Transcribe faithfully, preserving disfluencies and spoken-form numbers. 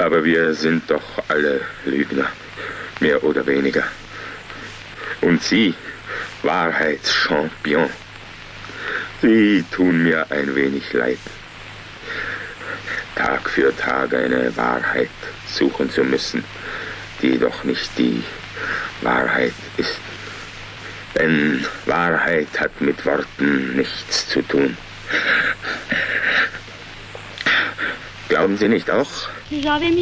Aber wir sind doch alle Lügner, mehr oder weniger. Und Sie, Wahrheitschampion, Sie tun mir ein wenig leid. Tag für Tag eine Wahrheit suchen zu müssen, die doch nicht die Wahrheit ist. Denn Wahrheit hat mit Worten nichts zu tun. Glauben Sie nicht auch?